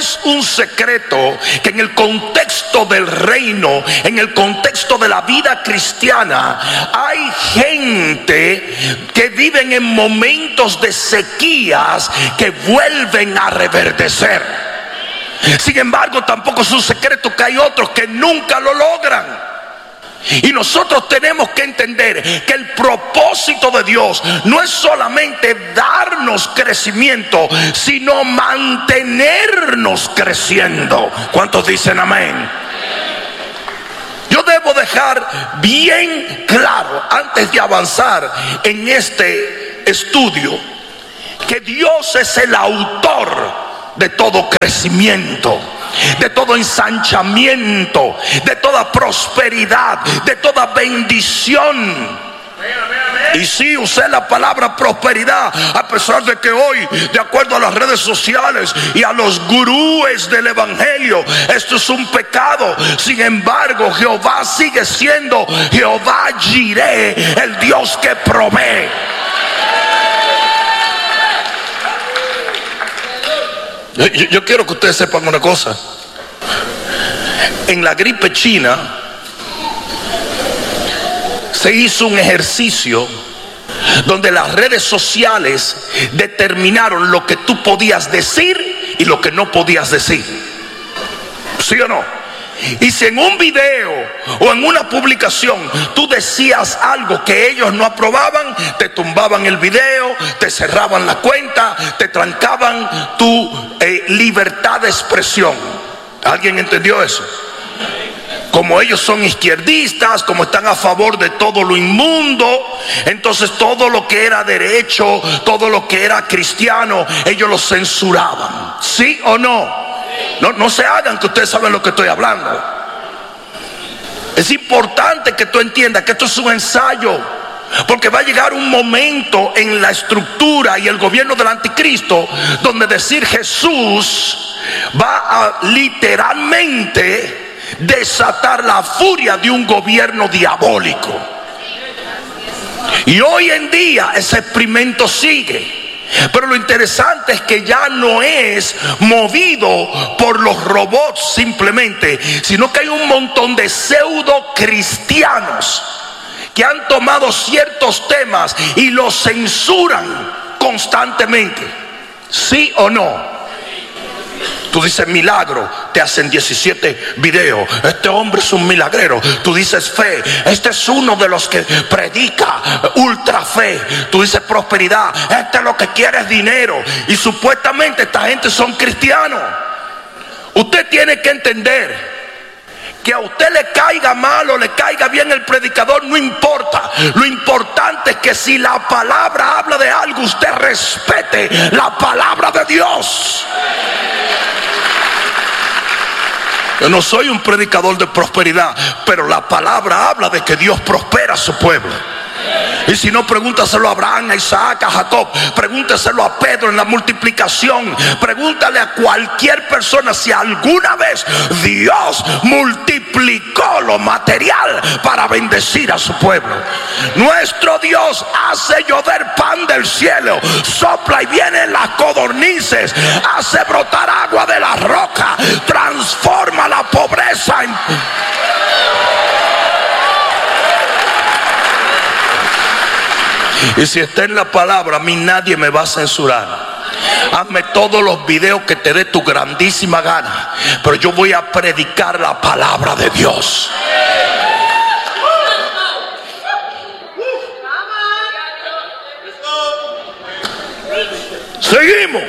es un secreto que en el contexto del reino, en el contexto de la vida cristiana, hay gente que viven en momentos de sequías que vuelven a reverdecer. Sin embargo, tampoco es un secreto que hay otros que nunca lo logran. Y nosotros tenemos que entender que el propósito de Dios no es solamente darnos crecimiento, sino mantenernos creciendo. ¿Cuántos dicen amén? Yo debo dejar bien claro, antes de avanzar en este estudio, que Dios es el autor de todo crecimiento, de todo ensanchamiento, de toda prosperidad, de toda bendición. Y sí, usé la palabra prosperidad, a pesar de que hoy, de acuerdo a las redes sociales y a los gurúes del evangelio, esto es un pecado. Sin embargo, Jehová sigue siendo Jehová Jireh, el Dios que provee. Yo quiero que ustedes sepan una cosa. En la gripe china se hizo un ejercicio donde las redes sociales determinaron lo que tú podías decir y lo que no podías decir. ¿Sí o no? Y si en un video o en una publicación tú decías algo que ellos no aprobaban, te tumbaban el video, te cerraban la cuenta, te trancaban tu libertad de expresión. ¿Alguien entendió eso? Como ellos son izquierdistas, como están a favor de todo lo inmundo, entonces todo lo que era derecho, todo lo que era cristiano, ellos lo censuraban. ¿Sí o no? No se hagan que ustedes saben lo que estoy hablando. Es importante que tú entiendas que esto es un ensayo, porque va a llegar un momento en la estructura y el gobierno del anticristo donde decir Jesús va a literalmente desatar la furia de un gobierno diabólico. Y hoy en día ese experimento sigue. Pero lo interesante es que ya no es movido por los robots simplemente, sino que hay un montón de pseudo cristianos que han tomado ciertos temas y los censuran constantemente. ¿Sí o no? Tú dices milagro, te hacen 17 videos. Este hombre es un milagrero. Tú dices fe, este es uno de los que predica ultra fe. Tú dices prosperidad, este lo que quiere es dinero. Y supuestamente esta gente son cristianos. Usted tiene que entender que a usted le caiga mal o le caiga bien el predicador, no importa. Lo importante es que si la palabra habla de algo, usted respete la palabra de Dios. Yo no soy un predicador de prosperidad, pero la palabra habla de que Dios prospera a su pueblo. Y si no, pregúntaselo a Abraham, a Isaac, a Jacob, pregúntaselo a Pedro en la multiplicación, pregúntale a cualquier persona si alguna vez Dios multiplicó lo material para bendecir a su pueblo. Nuestro Dios hace llover pan del cielo, sopla y vienen las codornices, hace brotar agua de la roca, transforma la pobreza en... Y si está en la palabra, a mí nadie me va a censurar. Hazme todos los videos que te dé tu grandísima gana, pero yo voy a predicar la palabra de Dios. Seguimos.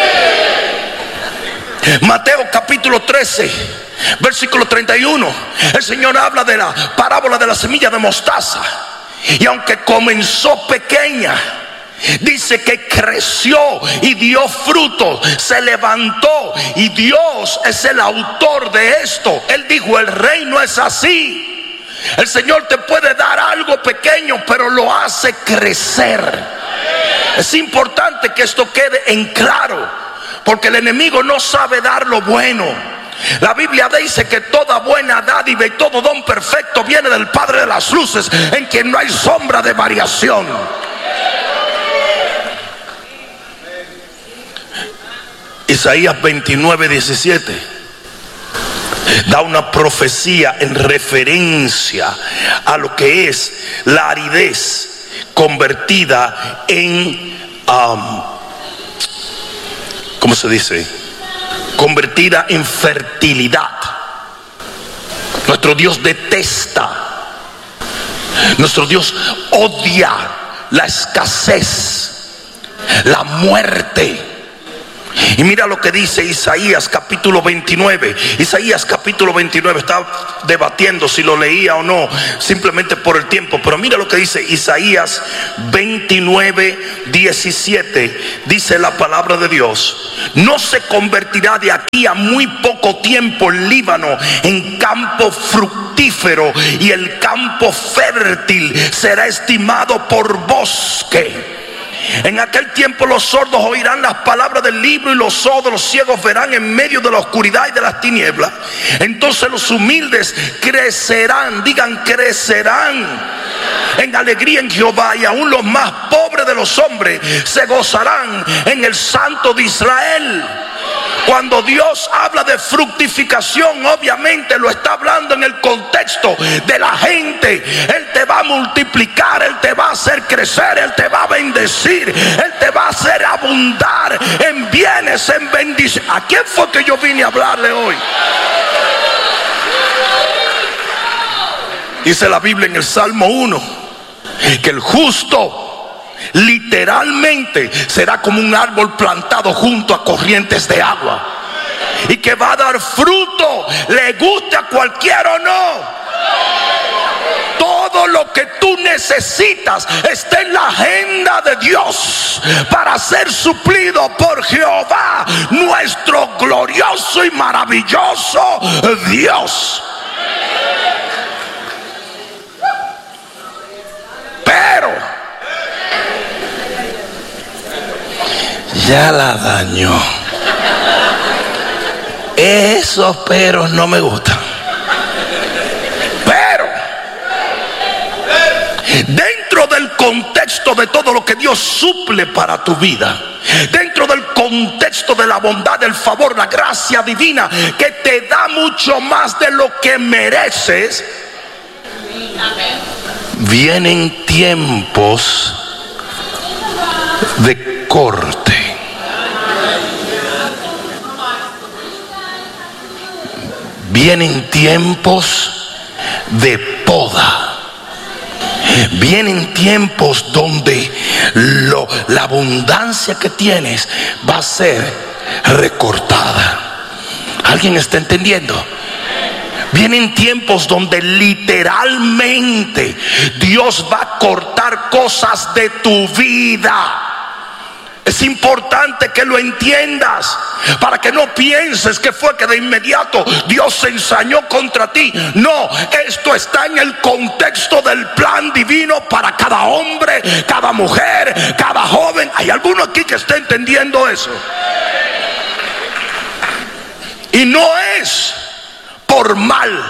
Mateo capítulo 13, versículo 31. El Señor habla de la parábola de la semilla de mostaza. Y aunque comenzó pequeña, dice que creció y dio fruto, se levantó, y Dios es el autor de esto. Él dijo, el reino es así. El Señor te puede dar algo pequeño, pero lo hace crecer. Es importante que esto quede en claro, porque el enemigo no sabe dar lo bueno. La Biblia dice que toda buena dádiva y todo don perfecto viene del Padre de las luces, en quien no hay sombra de variación. Y Isaías 29:17 da una profecía en referencia a lo que es la aridez convertida en ¿cómo se dice? Convertida en fertilidad. Nuestro Dios detesta, nuestro Dios odia la escasez, la muerte. Y mira lo que dice Isaías capítulo 29. Isaías capítulo 29, estaba debatiendo si lo leía o no, simplemente por el tiempo, pero mira lo que dice Isaías 29:17. Dice la palabra de Dios: no se convertirá de aquí a muy poco tiempo el Líbano en campo fructífero, y el campo fértil será estimado por bosque. En aquel tiempo los sordos oirán las palabras del libro, y los sordos, los ciegos verán en medio de la oscuridad y de las tinieblas. Entonces los humildes crecerán, digan crecerán, en alegría en Jehová, y aún los más pobres de los hombres se gozarán en el Santo de Israel. Cuando Dios habla de fructificación, obviamente lo está hablando en el contexto de la gente. Él te va a multiplicar, Él te va a hacer crecer, Él te va a bendecir, Él te va a hacer abundar en bienes, en bendición. ¿A quién fue que yo vine a hablarle hoy? Dice la Biblia en el Salmo 1 que el justo literalmente será como un árbol plantado junto a corrientes de agua, y que va a dar fruto, le guste a cualquiera o no. Todo lo que tú necesitas está en la agenda de Dios para ser suplido por Jehová, nuestro glorioso y maravilloso Dios. Pero ya la dañó. Esos peros no me gustan. Pero dentro del contexto de todo lo que Dios suple para tu vida, dentro del contexto de la bondad, el favor, la gracia divina que te da mucho más de lo que mereces, vienen tiempos de corte. Vienen tiempos de poda. Vienen tiempos donde la abundancia que tienes va a ser recortada. ¿Alguien está entendiendo? Vienen tiempos donde literalmente Dios va a cortar cosas de tu vida. Es importante que lo entiendas, para que no pienses que fue que de inmediato Dios se ensañó contra ti. No, esto está en el contexto del plan divino para cada hombre, cada mujer, cada joven. ¿Hay alguno aquí que esté entendiendo eso? Y no es por mal,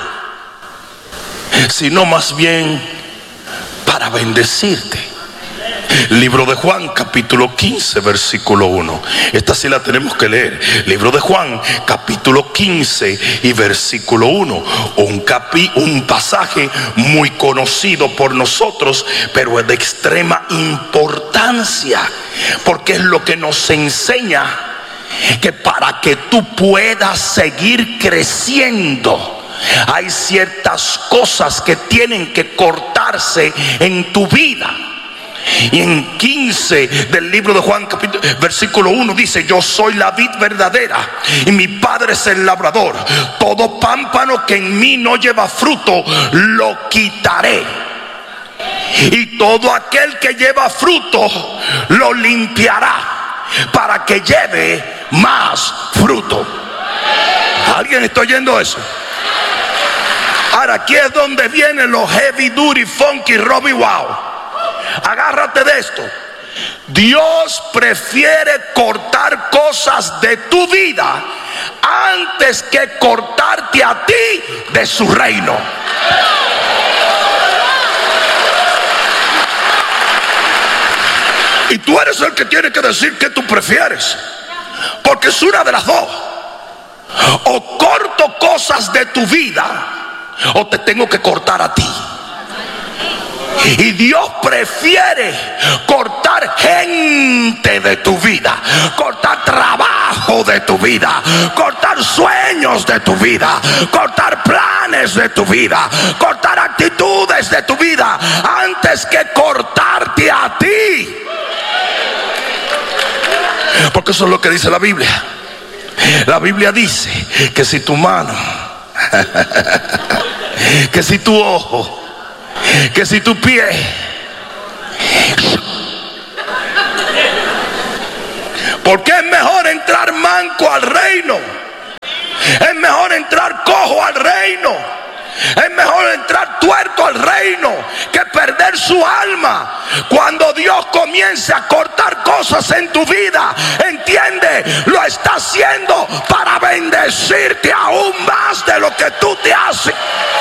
sino más bien para bendecirte. Libro de Juan capítulo 15 versículo 1. Esta sí la tenemos que leer. Libro de Juan capítulo 15 y versículo 1. Un pasaje muy conocido por nosotros, pero es de extrema importancia, porque es lo que nos enseña que para que tú puedas seguir creciendo, hay ciertas cosas que tienen que cortarse en tu vida. Y en 15 del libro de Juan versículo 1 dice: yo soy la vid verdadera y mi Padre es el labrador. Todo pámpano que en mí no lleva fruto lo quitaré, y todo aquel que lleva fruto lo limpiará, para que lleve más fruto. ¿Alguien está oyendo eso? Ahora aquí es donde vienen los heavy duty, funky, Robbie Wow. Agárrate de esto. Dios prefiere cortar cosas de tu vida antes que cortarte a ti de su reino. Y tú eres el que tiene que decir que tú prefieres. Porque es una de las dos: o corto cosas de tu vida, o te tengo que cortar a ti. Y Dios prefiere cortar gente de tu vida, cortar trabajo de tu vida, cortar sueños de tu vida, cortar planes de tu vida, cortar actitudes de tu vida, antes que cortarte a ti. Porque eso es lo que dice la Biblia. La Biblia dice que si tu mano, que si tu ojo, que si tu pie, porque es mejor entrar manco al reino, es mejor entrar cojo al reino, es mejor entrar tuerto al reino que perder su alma. Cuando Dios comience a cortar cosas en tu vida, entiende, lo está haciendo para bendecirte aún más de lo que tú te haces.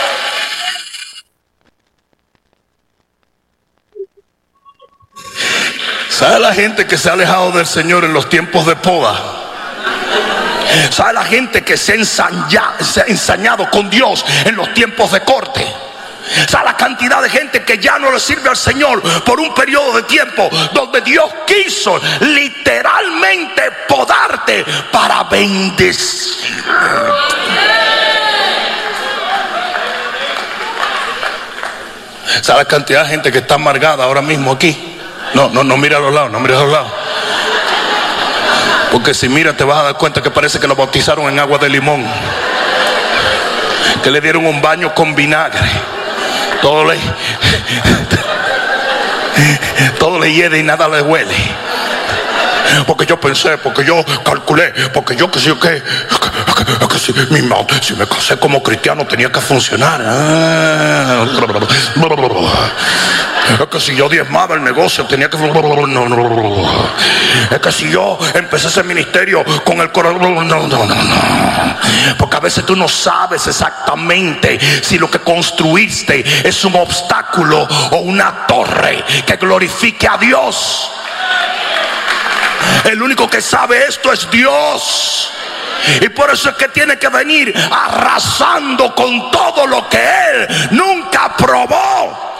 ¿Sabe la gente que se ha alejado del Señor en los tiempos de poda? ¿Sabe la gente que se ha ensañado con Dios en los tiempos de corte? ¿Sabe la cantidad de gente que ya no le sirve al Señor por un periodo de tiempo donde Dios quiso literalmente podarte para bendecir? ¿Sabe la cantidad de gente que está amargada ahora mismo aquí? No mira a los lados, no mira a los lados. Porque si mira te vas a dar cuenta que parece que lo bautizaron en agua de limón, que le dieron un baño con vinagre. Todo le hiede y nada le huele. Porque yo pensé, porque yo calculé, porque yo que sé yo que si me casé como cristiano tenía que funcionar. Es que si yo diezmaba el negocio tenía que... Es que si yo empecé ese ministerio con el corazón... No. Porque a veces tú no sabes exactamente si lo que construiste es un obstáculo o una torre que glorifique a Dios. El único que sabe esto es Dios. Y por eso es que tiene que venir arrasando con todo lo que Él nunca probó.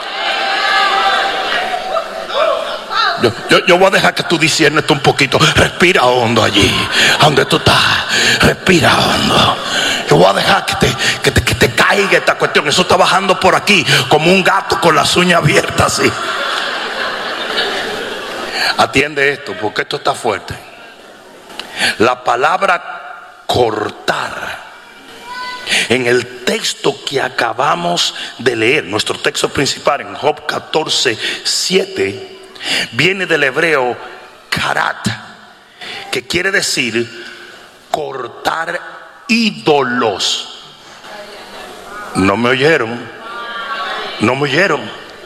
Yo voy a dejar que tú disiernes esto un poquito. Respira hondo allí, donde tú estás. Respira hondo. Yo voy a dejar que te caiga esta cuestión. Eso está bajando por aquí como un gato con las uñas abiertas así. Atiende esto, porque esto está fuerte. La palabra cortar en el texto que acabamos de leer, nuestro texto principal en Job 14:7, viene del hebreo karat, que quiere decir cortar ídolos. ¿No me oyeron? ¿No me oyeron?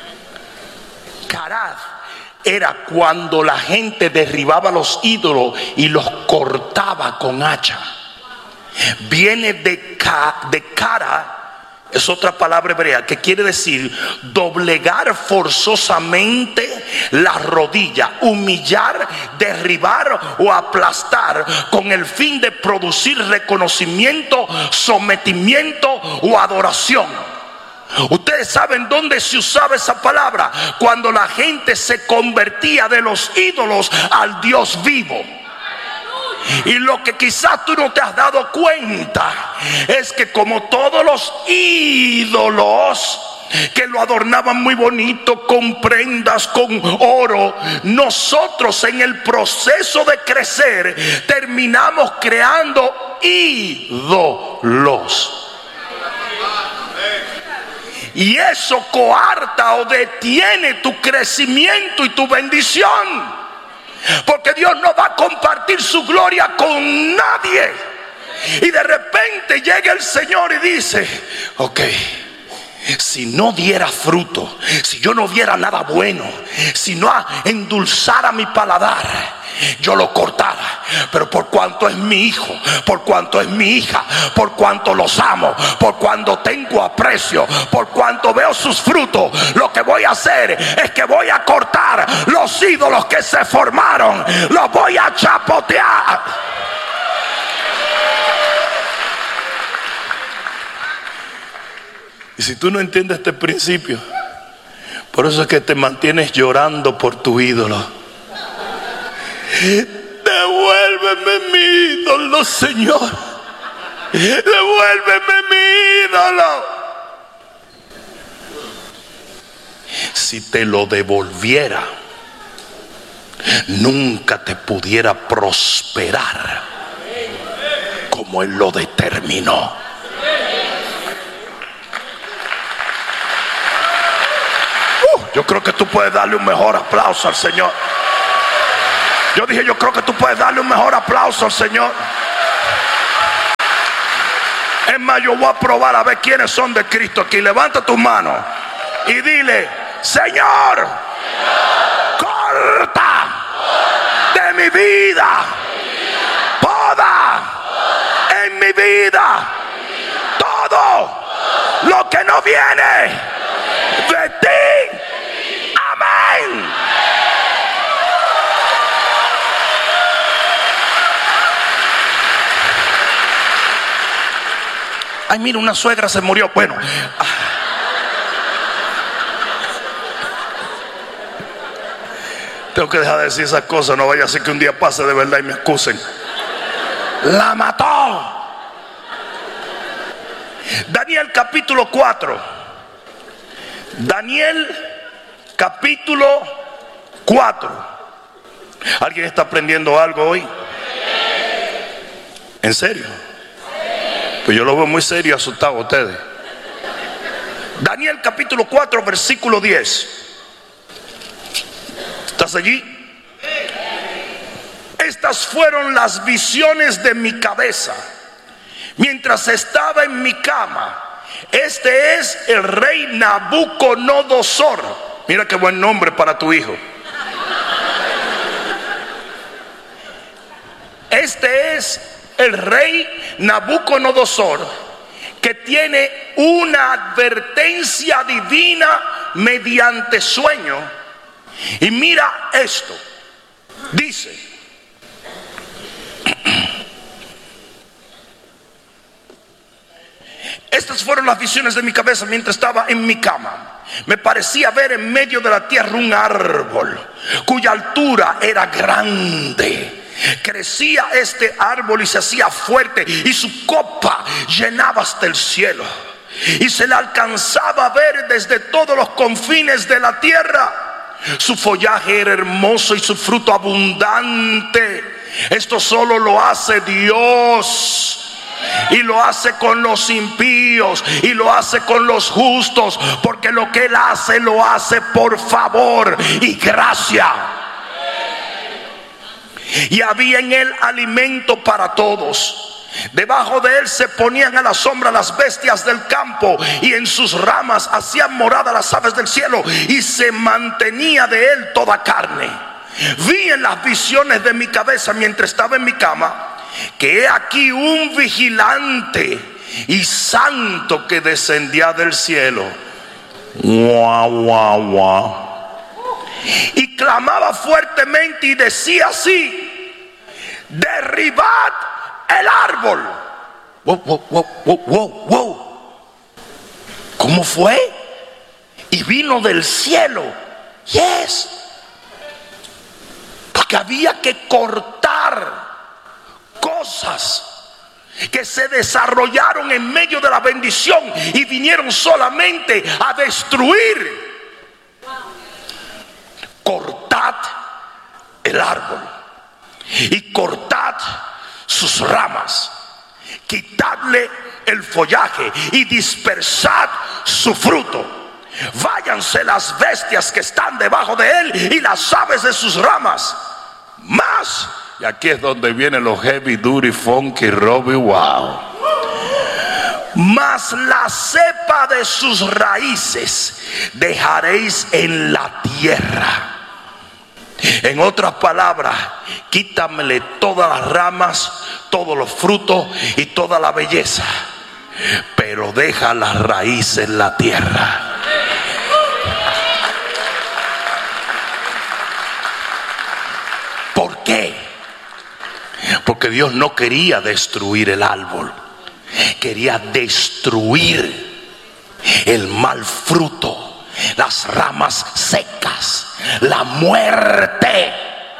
Karat era cuando la gente derribaba los ídolos y los cortaba con hacha. Viene de cara, es otra palabra hebrea que quiere decir doblegar forzosamente la rodilla, humillar, derribar o aplastar con el fin de producir reconocimiento, sometimiento o adoración. Ustedes saben dónde se usaba esa palabra: cuando la gente se convertía de los ídolos al Dios vivo. Y lo que quizás tú no te has dado cuenta es que como todos los ídolos que lo adornaban muy bonito con prendas, con oro, nosotros en el proceso de crecer terminamos creando ídolos. Y eso coarta o detiene tu crecimiento y tu bendición. Porque Dios no va a compartir su gloria con nadie. Y de repente llega el Señor y dice: ok, si no diera fruto, si yo no viera nada bueno, si no endulzara mi paladar, yo lo cortara. Pero por cuanto es mi hijo, por cuanto es mi hija, por cuanto los amo, por cuanto tengo aprecio, por cuanto veo sus frutos, lo que voy a hacer es que voy a cortar los ídolos que se formaron, los voy a chapotear. si tú no entiendes este principio, por eso es que te mantienes llorando por tu ídolo. Devuélveme mi ídolo, Señor. Devuélveme mi ídolo. Si te lo devolviera, nunca te pudiera prosperar como Él lo determinó. Yo creo que tú puedes darle un mejor aplauso al Señor. Yo dije, yo creo que tú puedes darle un mejor aplauso al Señor. Es más, yo voy a probar a ver quiénes son de Cristo aquí. Levanta tu mano y dile: Señor, corta de mi vida, poda en mi vida todo lo que no viene de ti. Amén. Ay, mira, una suegra se murió. Bueno, tengo que dejar de decir esas cosas. No vaya a ser que un día pase de verdad y me acusen. La mató. Daniel capítulo 4. Daniel capítulo 4. ¿Alguien está aprendiendo algo hoy? ¿En serio? Pues yo lo veo muy serio y asustado a ustedes. Daniel capítulo 4 versículo 10. ¿Estás allí? Estas fueron las visiones de mi cabeza mientras estaba en mi cama. Este es el rey Nabucodonosor. Mira qué buen nombre para tu hijo. Este es el rey Nabucodonosor, que tiene una advertencia divina mediante sueño. Y mira esto. Dice: estas fueron las visiones de mi cabeza mientras estaba en mi cama. Me parecía ver en medio de la tierra un árbol cuya altura era grande. Crecía este árbol y se hacía fuerte, y su copa llenaba hasta el cielo, y se le alcanzaba a ver desde todos los confines de la tierra. Su follaje era hermoso y su fruto abundante. Esto solo lo hace Dios, y lo hace con los impíos y lo hace con los justos, porque lo que Él hace lo hace por favor y gracia. Y había en él alimento para todos. Debajo de él se ponían a la sombra las bestias del campo, y en sus ramas hacían morada las aves del cielo, y se mantenía de él toda carne. Vi en las visiones de mi cabeza mientras estaba en mi cama, que he aquí un vigilante y santo que descendía del cielo. Guau, guau, guau. Y clamaba fuertemente y decía así: derribad el árbol. Wow, wow, wow, wow, wow, wow. ¿Cómo fue? Y vino del cielo. Yes. Porque había que cortar cosas que se desarrollaron en medio de la bendición y vinieron solamente a destruir. Cortad el árbol y cortad sus ramas, quitadle el follaje y dispersad su fruto. Váyanse las bestias que están debajo de él y las aves de sus ramas. Más, y aquí es donde vienen los heavy duty, funky, Robbie, wow. Mas la cepa de sus raíces dejaréis en la tierra. En otras palabras, quítamele todas las ramas, todos los frutos y toda la belleza, pero deja las raíces en la tierra. ¿Por qué? Porque Dios no quería destruir el árbol, quería destruir el mal fruto, las ramas secas, la muerte.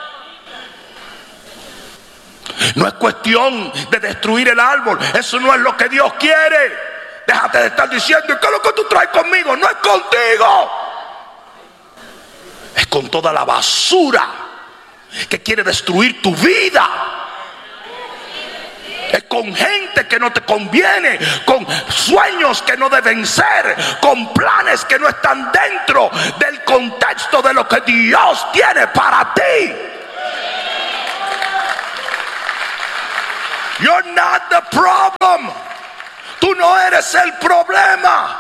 No es cuestión de destruir el árbol. Eso no es lo que Dios quiere. Déjate de estar diciendo: ¿qué es lo que tú traes conmigo? No es contigo. Es con toda la basura que quiere destruir tu vida. Es con gente que no te conviene, con sueños que no deben ser, con planes que no están dentro del contexto de lo que Dios tiene para ti. You're not the problem. Tú no eres el problema.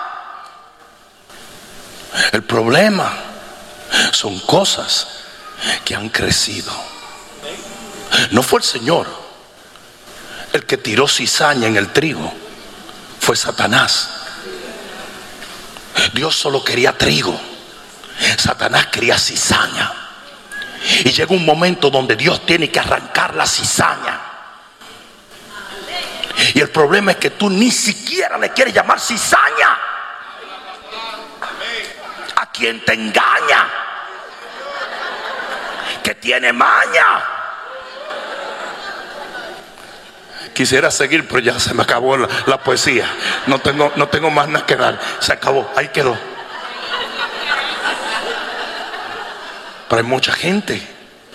El problema son cosas que han crecido. No fue el Señor el que tiró cizaña en el trigo, fue Satanás. Dios solo quería trigo, Satanás quería cizaña. Y llega un momento donde Dios tiene que arrancar la cizaña. Y el problema es que tú ni siquiera le quieres llamar cizaña a quien te engaña, que tiene maña. Quisiera seguir, pero ya se me acabó la poesía. No tengo más nada que dar. Se acabó, ahí quedó. Pero hay mucha gente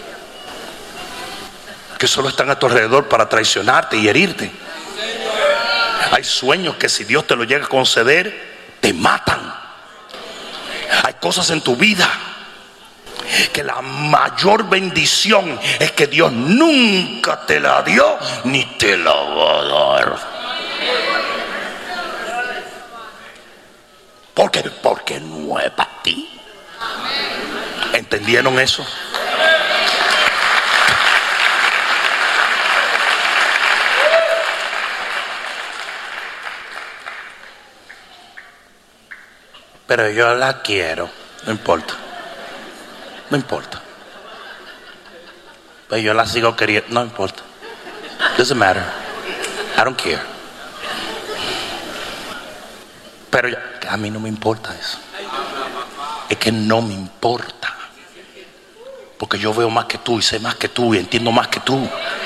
que solo están a tu alrededor para traicionarte y herirte. Hay sueños que si Dios te lo llega a conceder, te matan. Hay cosas en tu vida que la mayor bendición es que Dios nunca te la dio ni te la va a dar. Porque no es para ti. ¿Entendieron eso? Pero yo la quiero. No importa. No importa. Pero yo la sigo queriendo. No importa. Doesn't matter. I don't care. Pero a mí no me importa eso. Es que no me importa. Porque yo veo más que tú y sé más que tú y entiendo más que tú.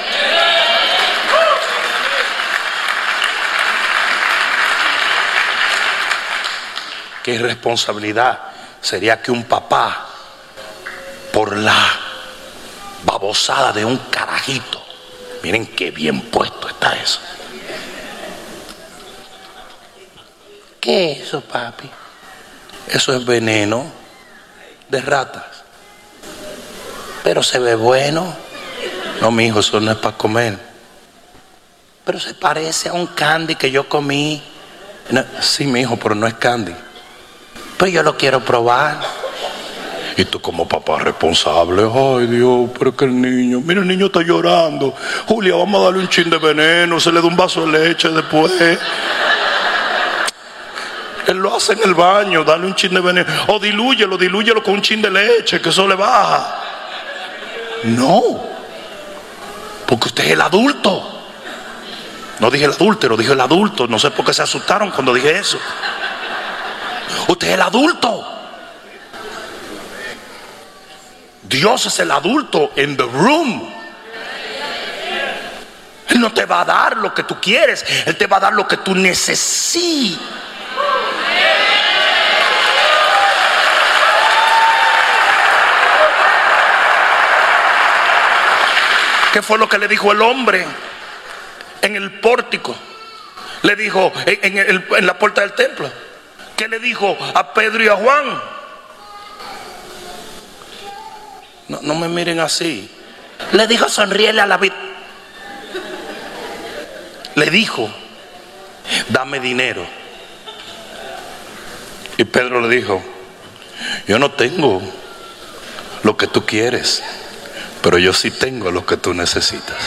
Qué irresponsabilidad sería que un papá, por la babosada de un carajito, miren qué bien puesto está eso. ¿Qué es eso, papi? Eso es veneno de ratas. Pero se ve bueno. No, mi hijo, eso no es para comer. Pero se parece a un candy que yo comí. No, sí, mi hijo, pero no es candy. Pues yo lo quiero probar. Y tú como papá responsable: ay Dios, pero es que el niño, mira, el niño está llorando. Julia, vamos a darle un chin de veneno, se le da un vaso de leche después. Él lo hace en el baño, dale un chin de veneno. O dilúyelo con un chin de leche, que eso le baja. No, porque usted es el adulto. No dije el adúltero, dije el adulto. No sé por qué se asustaron cuando dije eso. Usted es el adulto. Dios es el adulto in the room. Él no te va a dar lo que tú quieres, Él te va a dar lo que tú necesitas. ¿Qué fue lo que le dijo el hombre en el pórtico? Le dijo en la puerta del templo. ¿Qué le dijo a Pedro y a Juan? No me miren así. Le dijo: sonríele a la vida. Le dijo: dame dinero. Y Pedro le dijo: yo no tengo lo que tú quieres, pero yo sí tengo lo que tú necesitas.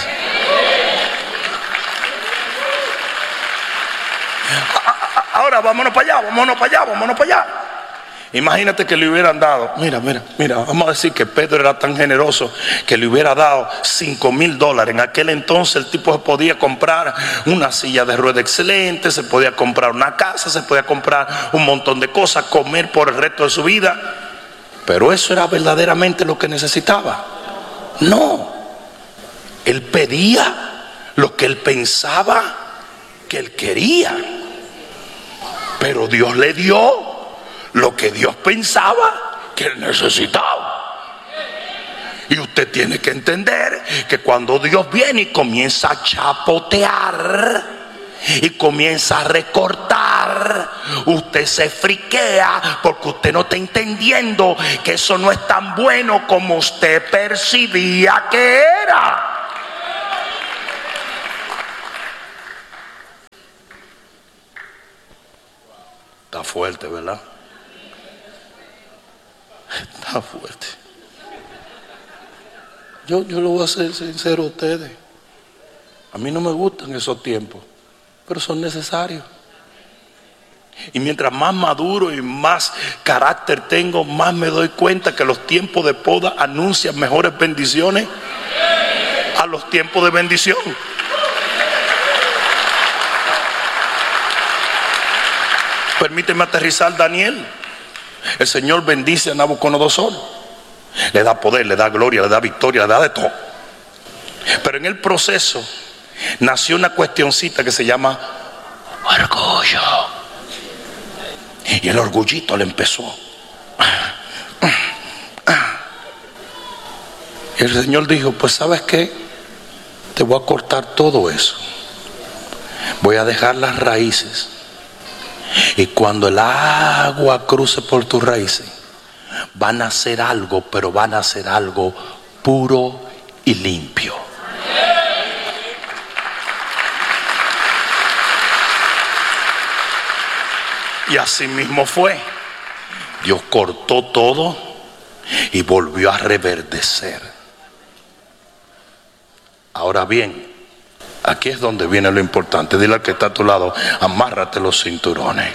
Ahora vámonos para allá. Imagínate que le hubieran dado, mira, vamos a decir que Pedro era tan generoso que le hubiera dado $5,000. En aquel entonces el tipo se podía comprar una silla de rueda excelente, se podía comprar una casa, se podía comprar un montón de cosas, comer por el resto de su vida. Pero eso era verdaderamente lo que necesitaba. No, él pedía lo que él pensaba que él quería, pero Dios le dio lo que Dios pensaba que él necesitaba. Y usted tiene que entender que cuando Dios viene y comienza a chapotear y comienza a recortar, usted se friquea porque usted no está entendiendo que eso no es tan bueno como usted percibía que era. Está fuerte, ¿verdad? Está fuerte. Yo lo voy a ser sincero a ustedes. A mí no me gustan esos tiempos, pero son necesarios. Y mientras más maduro y más carácter tengo, más me doy cuenta que los tiempos de poda anuncian mejores bendiciones a los tiempos de bendición. Permíteme aterrizar, Daniel. El Señor bendice a Nabucodonosor, le da poder, le da gloria, le da victoria, le da de todo. Pero en el proceso nació una cuestioncita que se llama orgullo. Y el orgullito le empezó. Y el Señor dijo, pues ¿sabes qué? Te voy a cortar todo eso. Voy a dejar las raíces. Y cuando el agua cruce por tus raíces, van a hacer algo, pero van a hacer algo puro y limpio. Y así mismo fue. Dios cortó todo y volvió a reverdecer. Ahora bien, aquí es donde viene lo importante. Dile al que está a tu lado, amárrate los cinturones.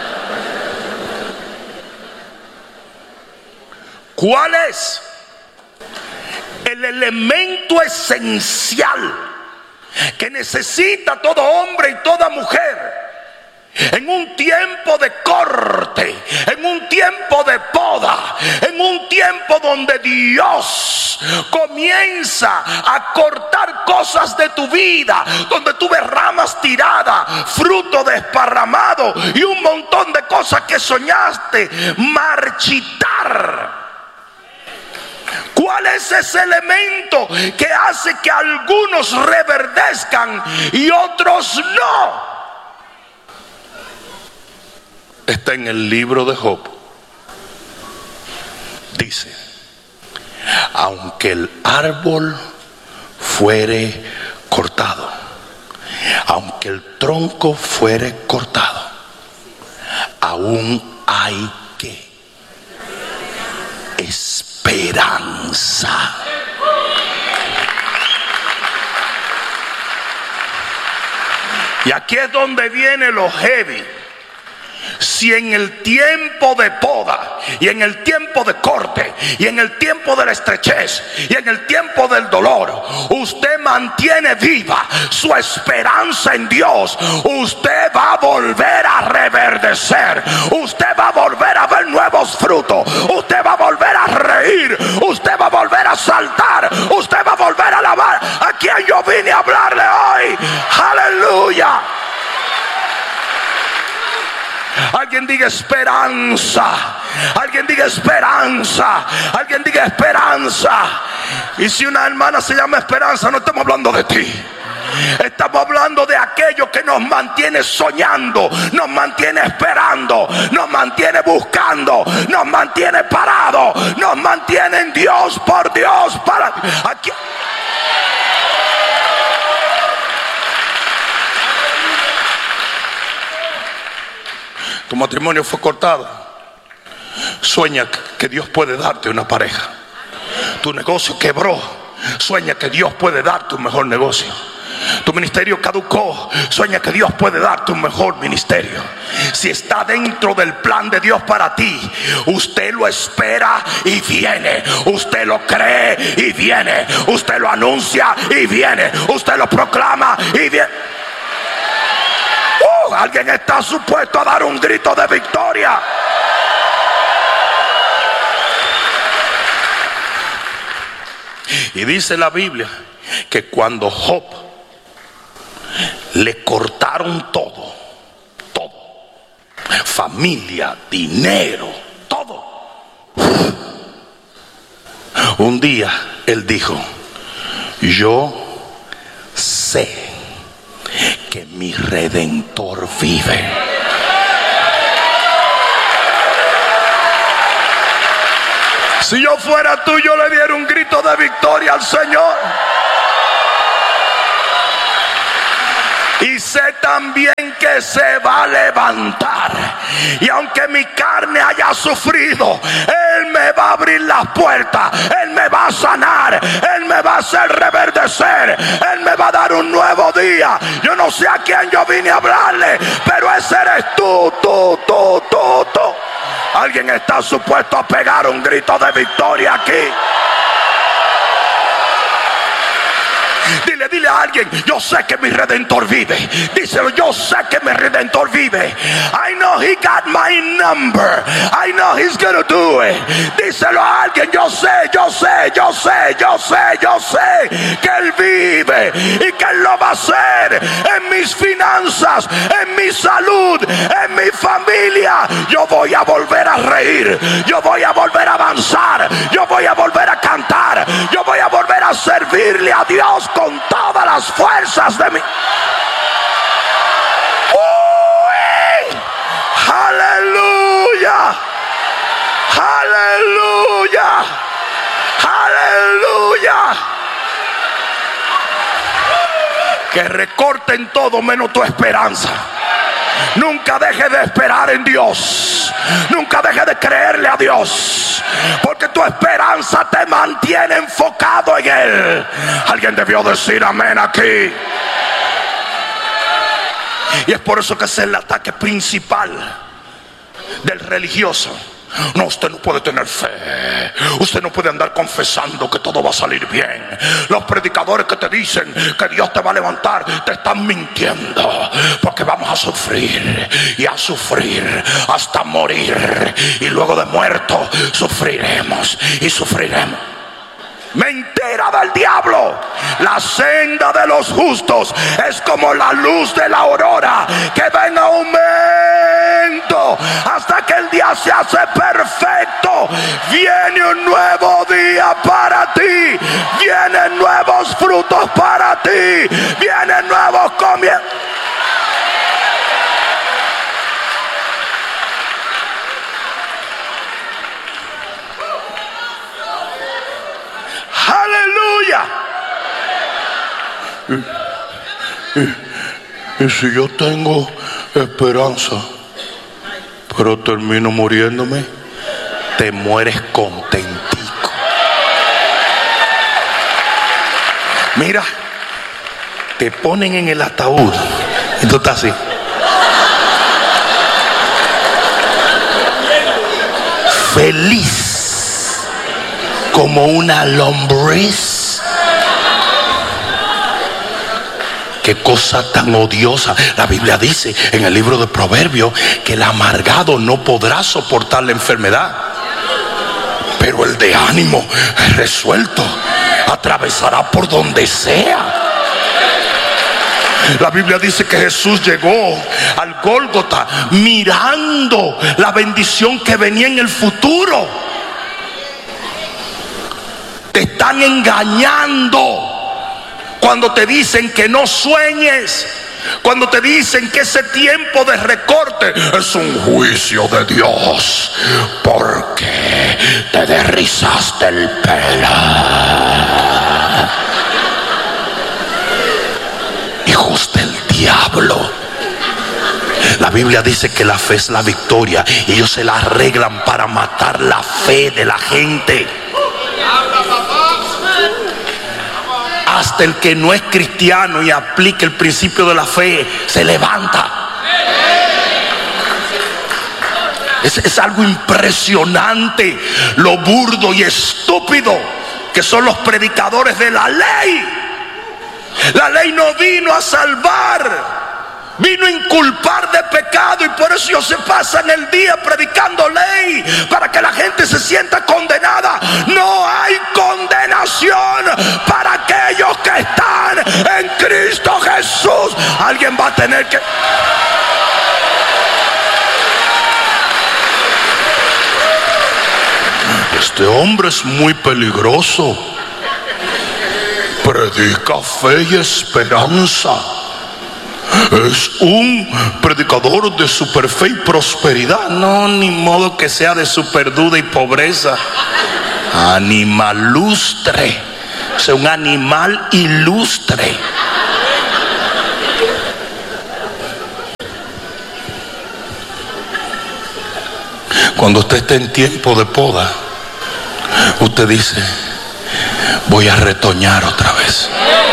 ¿Cuál es el elemento esencial que necesita todo hombre y toda mujer en un tiempo de corte, en un tiempo de poda, en un tiempo donde Dios comienza a cortar cosas de tu vida, donde tú ves ramas tiradas, fruto desparramado y un montón de cosas que soñaste marchitar? ¿Cuál es ese elemento que hace que algunos reverdezcan y otros no? Está en el libro de Job. Dice, aunque el árbol fuere cortado, aunque el tronco fuere cortado, aún hay que esperanza. Y aquí es donde viene lo heavy. Si en el tiempo de poda y en el tiempo de corte y en el tiempo de la estrechez y en el tiempo del dolor usted mantiene viva su esperanza en Dios, usted va a volver a reverdecer, usted va a volver a ver nuevos frutos, usted va a volver a reír, usted va a volver a saltar, usted va a volver a alabar. ¿A quién yo vine a hablarle hoy? ¡Aleluya! Alguien diga esperanza. Alguien diga esperanza. Alguien diga esperanza. Y si una hermana se llama Esperanza, no estamos hablando de ti. Estamos hablando de aquello que nos mantiene soñando, nos mantiene esperando, nos mantiene buscando, nos mantiene parado, nos mantiene en Dios, por Dios, para aquí. Tu matrimonio fue cortado. Sueña que Dios puede darte una pareja. Tu negocio quebró. Sueña que Dios puede darte un mejor negocio. Tu ministerio caducó. Sueña que Dios puede darte un mejor ministerio. Si está dentro del plan de Dios para ti, usted lo espera y viene. Usted lo cree y viene. Usted lo anuncia y viene. Usted lo proclama y viene. Alguien está supuesto a dar un grito de victoria. Y dice la Biblia que cuando Job le cortaron todo, familia, dinero, todo, un día él dijo: yo sé que mi Redentor vive. Si yo fuera tú, yo le diera un grito de victoria al Señor. Y sé también que se va a levantar. Y aunque mi carne haya sufrido, Él me va a abrir las puertas. Él me va a sanar. Él me va a hacer reverdecer. Él me va a dar un nuevo día. Yo no sé a quién yo vine a hablarle, pero ese eres tú. Alguien está supuesto a pegar un grito de victoria aquí. Dile a alguien: yo sé que mi Redentor vive. Díselo: yo sé que mi Redentor vive. I know he got my number. I know he's gonna do it. Díselo a alguien: yo sé que Él vive y que Él lo va a hacer en mis finanzas, en mi salud, en mi familia. Yo voy a volver a reír. Yo voy a volver a avanzar. Yo voy a volver a cantar. Yo voy a volver a servirle a Dios con todas las fuerzas de mí. ¡Uy! ¡Aleluya! ¡Aleluya! ¡Aleluya! Que recorten todo menos tu esperanza. Nunca deje de esperar en Dios. Nunca deje de creerle a Dios, porque tu esperanza te mantiene enfocado en Él. Alguien debió decir amén aquí. Y es por eso que ese es el ataque principal del religioso. No, usted no puede tener fe. Usted no puede andar confesando que todo va a salir bien. Los predicadores que te dicen que Dios te va a levantar te están mintiendo, porque vamos a sufrir y a sufrir hasta morir, y luego de muerto sufriremos y sufriremos. Mentira del diablo. La senda de los justos es como la luz de la aurora, que va en aumento hasta que el día se hace perfecto. Viene un nuevo día para ti. Vienen nuevos frutos para ti. Vienen nuevos comienzos. Aleluya. Y si yo tengo esperanza, pero termino muriéndome, te mueres contentico. Mira, te ponen en el ataúd y tú estás así. Feliz como una lombriz. Qué cosa tan odiosa. La Biblia dice en el libro de Proverbios que el amargado no podrá soportar la enfermedad, pero el de ánimo resuelto atravesará por donde sea. La Biblia dice que Jesús llegó al Gólgota mirando la bendición que venía en el futuro. Te están engañando cuando te dicen que no sueñes, cuando te dicen que ese tiempo de recorte es un juicio de Dios porque te derrizaste el pelo. Hijos del diablo. La Biblia dice que la fe es la victoria, y ellos se la arreglan para matar la fe de la gente. hasta el que no es cristiano y aplica el principio de la fe se levanta. Es algo impresionante lo burdo y estúpido que son los predicadores de la ley. La ley no vino a salvar, vino a inculpar de pecado, y por eso ellos se pasan el día predicando ley para que la gente se sienta condenada. No hay condenación para aquellos que están en Cristo Jesús. Alguien va a tener que... Este hombre es muy peligroso. Predica fe y esperanza. Es un predicador de super fe y prosperidad. No, ni modo que sea de super duda y pobreza. Animalustre. O sea, un animal ilustre. Cuando usted esté en tiempo de poda, usted dice: voy a retoñar otra vez,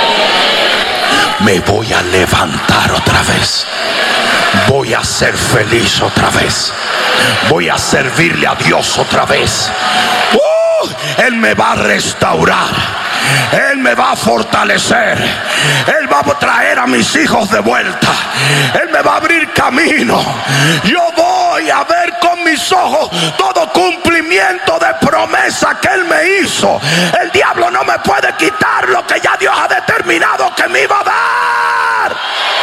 me voy a levantar otra vez, voy a ser feliz otra vez, voy a servirle a Dios otra vez. Él me va a restaurar, Él me va a fortalecer, Él va a traer a mis hijos de vuelta, Él me va a abrir camino. Yo voy a ver con mis ojos todo cumplimiento de promesa que Él me hizo. El diablo no me puede quitar lo que ya Dios ha determinado que me iba a dar.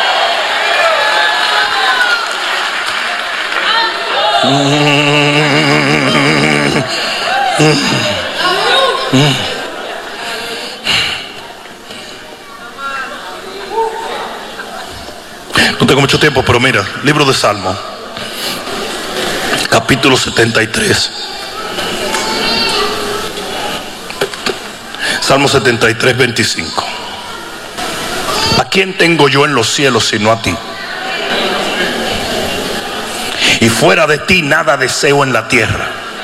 No tengo mucho tiempo, pero mira, libro de Salmo, capítulo 73. Salmo 73, 25. ¿A quién tengo yo en los cielos sino a ti? Y fuera de ti nada deseo en la tierra.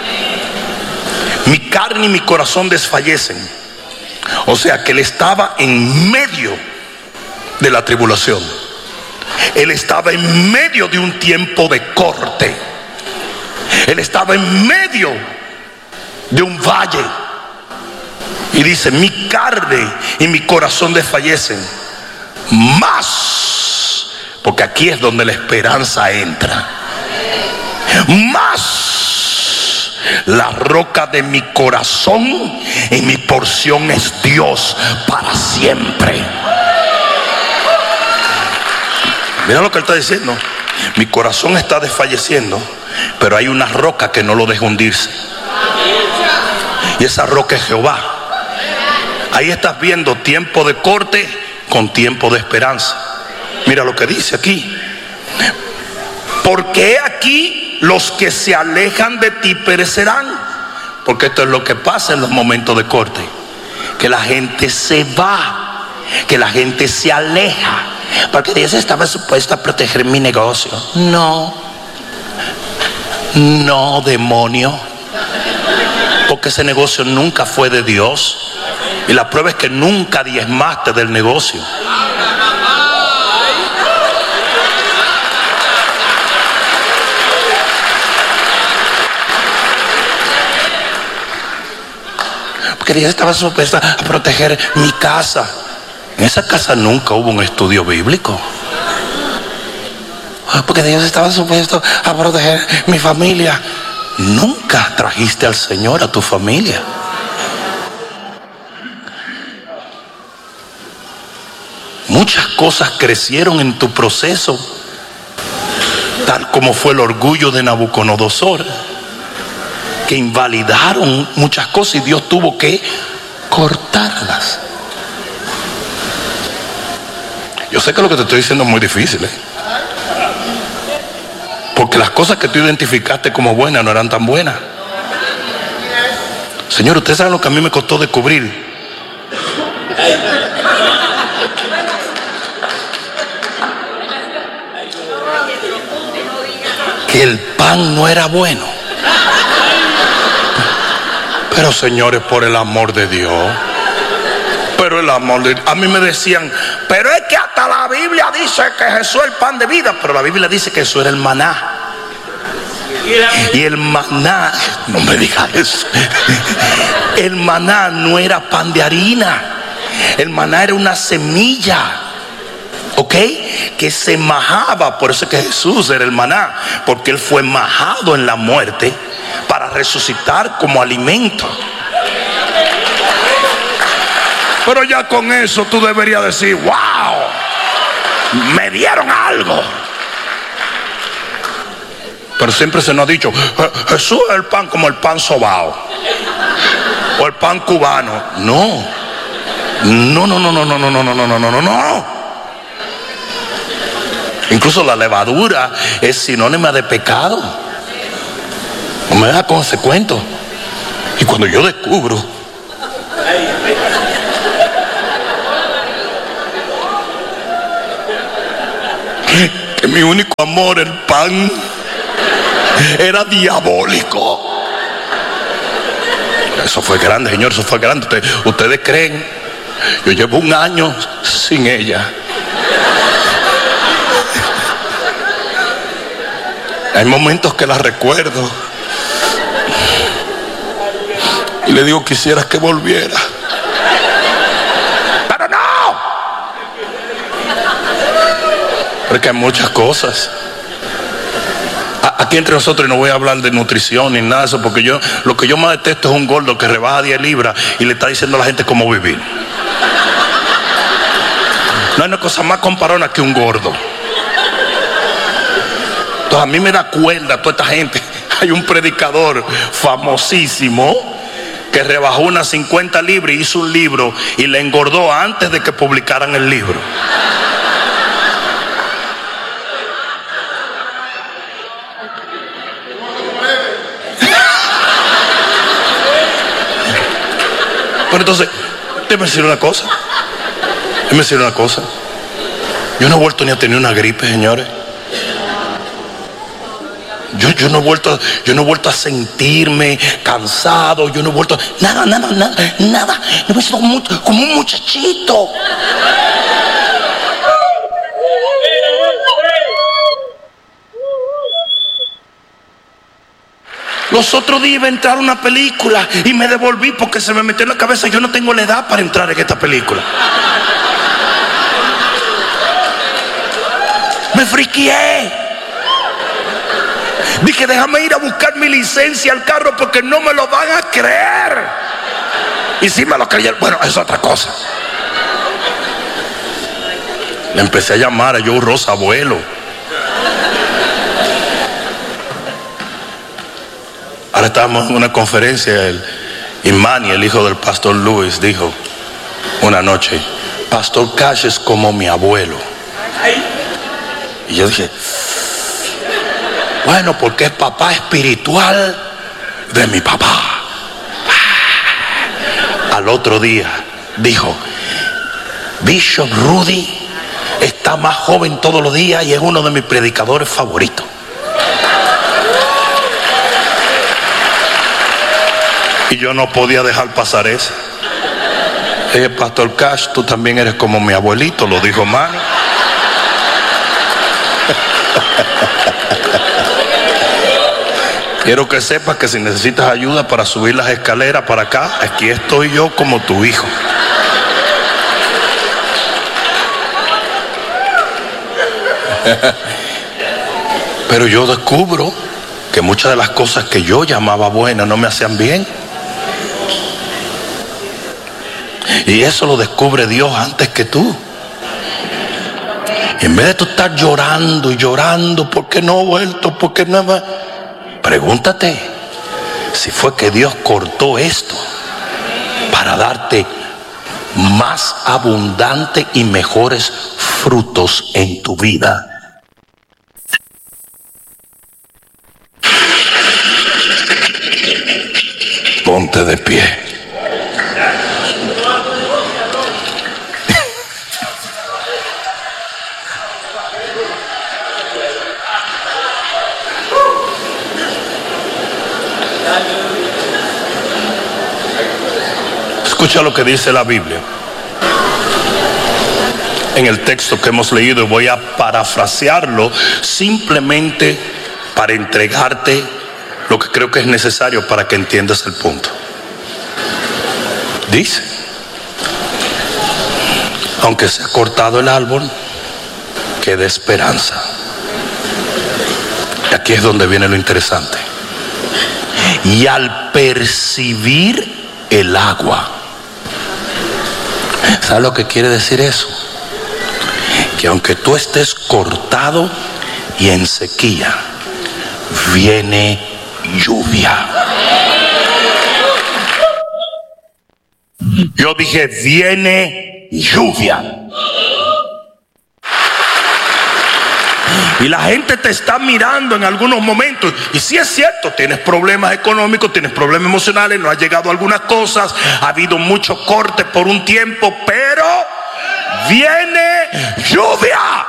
Mi carne y mi corazón desfallecen. O sea que él estaba en medio de la tribulación. Él estaba en medio de un tiempo de corte. Él estaba en medio de un valle. Y dice: mi carne y mi corazón desfallecen. Más, porque aquí es donde la esperanza entra. Más, la roca de mi corazón y mi porción es Dios para siempre. Mira lo que él está diciendo. Mi corazón está desfalleciendo, pero hay una roca que no lo deja hundirse. Y esa roca es Jehová. Ahí estás viendo tiempo de corte con tiempo de esperanza. Mira lo que dice aquí: porque he aquí los que se alejan de ti perecerán. Porque esto es lo que pasa en los momentos de corte, que la gente se va, que la gente se aleja. Porque Dios estaba supuesto a proteger mi negocio. No, demonio, porque ese negocio nunca fue de Dios. Y la prueba es que nunca diezmaste del negocio. Porque Dios estaba supuesto a proteger mi casa. En esa casa nunca hubo un estudio bíblico. Porque Dios estaba supuesto a proteger mi familia. Nunca trajiste al Señor a tu familia. Muchas cosas crecieron en tu proceso, tal como fue el orgullo de Nabucodonosor, que invalidaron muchas cosas y Dios tuvo que cortarlas. Yo sé que lo que te estoy diciendo es muy difícil, porque las cosas que tú identificaste como buenas no eran tan buenas. Señor, usted sabe lo que a mí me costó descubrir. Que el pan no era bueno. Pero señores, por el amor de Dios, Pero el amor, a mí me decían, pero es que hasta la Biblia dice que Jesús es el pan de vida. Pero la Biblia dice que Jesús era el maná. Y el maná, no me digas eso. El maná no era pan de harina. El maná era una semilla, ¿ok? Que se majaba. Por eso es que Jesús era el maná, porque Él fue majado en la muerte para resucitar como alimento. Pero ya con eso tú deberías decir, wow, me dieron algo. Pero siempre se nos ha dicho, Jesús es el pan como el pan sobao o el pan cubano. No. Incluso la levadura es sinónima de pecado. No me da con ese cuento. Y cuando yo descubro que mi único amor, el pan, era diabólico. Eso fue grande, Señor, eso fue grande. Ustedes creen, yo llevo 1 año sin ella. Hay momentos que la recuerdo y le digo, quisieras que volviera. Pero no. Porque hay muchas cosas. Aquí entre nosotros, y no voy a hablar de nutrición ni nada de eso, porque lo que yo más detesto es un gordo que rebaja 10 libras y le está diciendo a la gente cómo vivir. No hay una cosa más comparona que un gordo. Entonces a mí me da cuerda toda esta gente. Hay un predicador famosísimo que rebajó unas 50 libras y hizo un libro y le engordó antes de que publicaran el libro. Pero entonces, déjame decir una cosa. Yo no he vuelto ni a tener una gripe, señores. Yo no he vuelto a sentirme cansado. Yo no he vuelto nada. Yo me siento como un muchachito. Los otros días iba a entrar una película y me devolví porque se me metió en la cabeza, yo no tengo la edad para entrar en esta película. Me friqueé. Dije, déjame ir a buscar mi licencia al carro porque no me lo van a creer. Y si me lo creyeron, bueno, es otra cosa. Le empecé a llamar a Joe Rosa abuelo. Ahora estábamos en una conferencia, y Manny, el hijo del pastor Luis, dijo una noche, Pastor Cash es como mi abuelo. Y yo dije, bueno, porque es papá espiritual de mi papá. Al otro día dijo, Bishop Rudy está más joven todos los días y es uno de mis predicadores favoritos. Y yo no podía dejar pasar eso. Pastor Cash, tú también eres como mi abuelito, lo dijo Manny. Quiero que sepas que si necesitas ayuda para subir las escaleras para acá, aquí estoy yo como tu hijo. Pero yo descubro que muchas de las cosas que yo llamaba buenas no me hacían bien. Y eso lo descubre Dios antes que tú. Y en vez de tú estar llorando y llorando, ¿por qué no he vuelto? ¿Por qué no me... Pregúntate si fue que Dios cortó esto para darte más abundante y mejores frutos en tu vida. Ponte de pie. Escucha lo que dice la Biblia. en el texto que hemos leído y voy a parafrasearlo simplemente para entregarte lo que creo que es necesario para que entiendas el punto. Dice: aunque se ha cortado el árbol, queda esperanza. Y aquí es donde viene lo interesante. Y al percibir el agua, ¿sabes lo que quiere decir eso? Que aunque tú estés cortado y en sequía, viene lluvia. Yo dije, viene lluvia. Y la gente te está mirando en algunos momentos. Y sí es cierto, tienes problemas económicos, tienes problemas emocionales, no has llegado a algunas cosas, ha habido mucho corte por un tiempo, pero viene lluvia.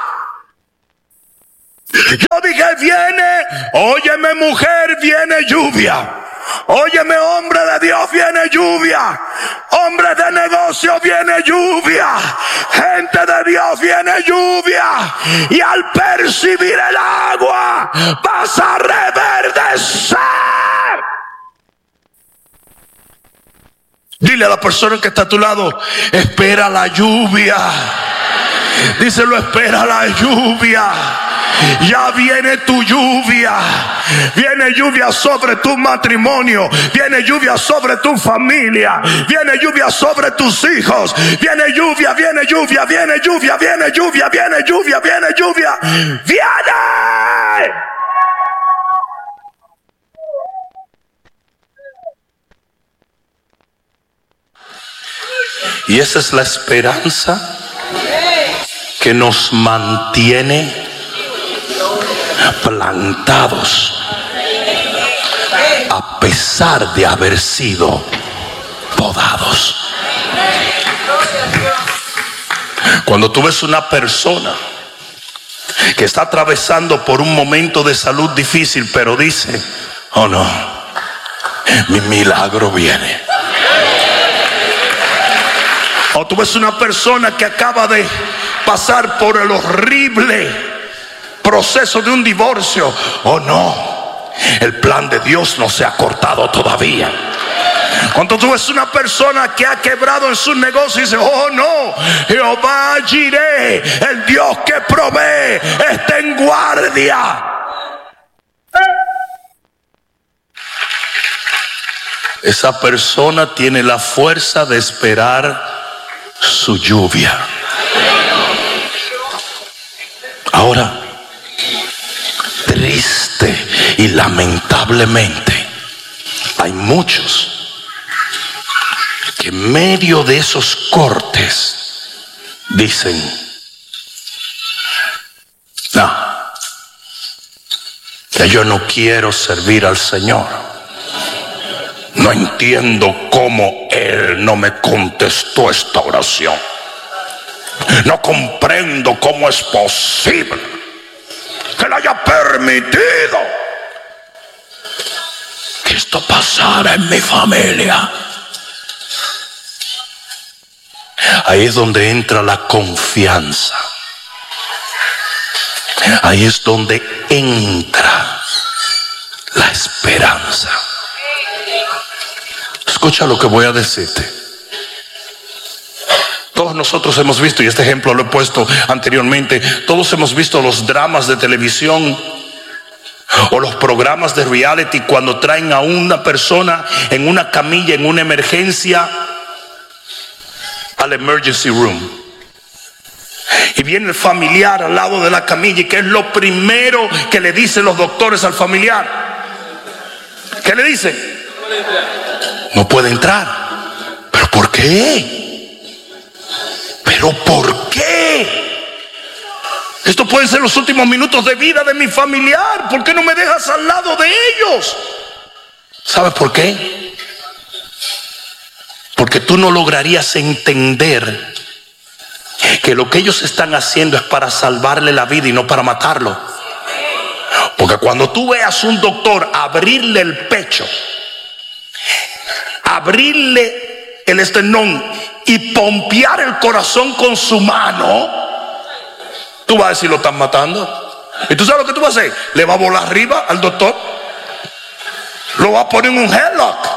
Yo dije, viene, óyeme mujer, viene lluvia. Óyeme hombre de Dios, viene lluvia. Hombre de negocio, viene lluvia. Gente de Dios, viene lluvia. Y al percibir el agua, vas a reverdecer. Dile a la persona que está a tu lado, espera la lluvia. Díselo, espera la lluvia. Ya viene tu lluvia. Viene lluvia sobre tu matrimonio. Viene lluvia sobre tu familia. Viene lluvia sobre tus hijos. Viene lluvia, viene lluvia, viene lluvia, viene lluvia, viene lluvia, viene lluvia. ¡Viene! Y esa es la esperanza que nos mantiene plantados a pesar de haber sido podados. Cuando tú ves una persona que está atravesando por un momento de salud difícil, pero dice, oh no, mi milagro viene. O tú ves una persona que acaba de pasar por el horrible proceso de un divorcio. Oh no, el plan de Dios no se ha cortado todavía. Cuando tú ves una persona que ha quebrado en sus negocios y dice, oh no, Jehová Jireh, el Dios que provee, está en guardia. Esa persona tiene la fuerza de esperar su lluvia. Ahora, triste y lamentablemente, hay muchos que en medio de esos cortes dicen, no, que yo no quiero servir al Señor. No entiendo cómo Él no me contestó esta oración. No comprendo cómo es posible que le haya permitido que esto pasara en mi familia. Ahí es donde entra la confianza. Ahí es donde entra la esperanza. Escucha lo que voy a decirte. Todos nosotros hemos visto, y este ejemplo lo he puesto anteriormente, todos hemos visto los dramas de televisión o los programas de reality cuando traen a una persona en una camilla, en una emergencia, al emergency room. Y viene el familiar al lado de la camilla, y ¿qué es lo primero que le dicen los doctores al familiar? ¿Qué le dicen? No puede entrar. ¿Pero por qué? ¿Pero por qué? Esto pueden ser los últimos minutos de vida de mi familiar. ¿Por qué no me dejas al lado de ellos? ¿Sabes por qué? Porque tú no lograrías entender que lo que ellos están haciendo es para salvarle la vida y no para matarlo. Porque cuando tú veas un doctor abrirle el pecho, abrirle el esternón y pompear el corazón con su mano, Tú vas a decir, lo están matando. Y tú sabes lo que tú vas a hacer. Le va a volar arriba al doctor. Lo va a poner en un headlock.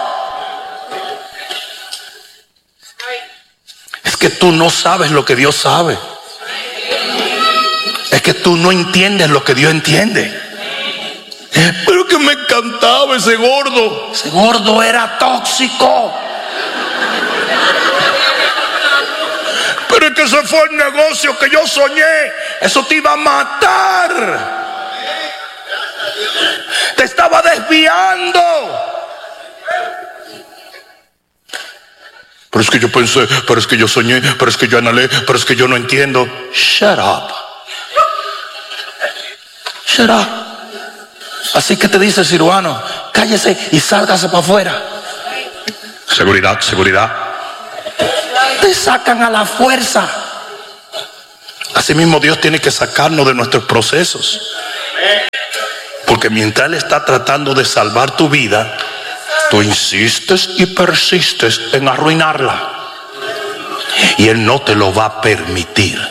Es que tú no sabes lo que Dios sabe. Es que tú no entiendes lo que Dios entiende. Pero que me encantaba ese gordo. Ese gordo era tóxico. Pero es que ese fue el negocio que yo soñé. Eso te iba a matar. Te estaba desviando. Pero es que yo pensé, pero es que yo soñé, pero es que yo anhelé, pero es que yo no entiendo. Shut up. Shut up. Así que te dice el cirujano, cállese y sálgase para afuera. Seguridad, seguridad. Te sacan a la fuerza. Asimismo Dios tiene que sacarnos de nuestros procesos. Porque mientras Él está tratando de salvar tu vida, tú insistes y persistes en arruinarla. Y Él no te lo va a permitir.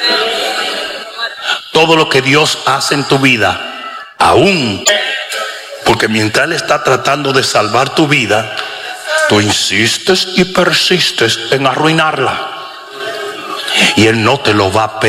Todo lo que Dios hace en tu vida, aún porque mientras Él está tratando de salvar tu vida, tú insistes y persistes en arruinarla. Y Él no te lo va a permitir.